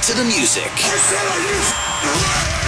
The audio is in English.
to the music. I said, are you ready?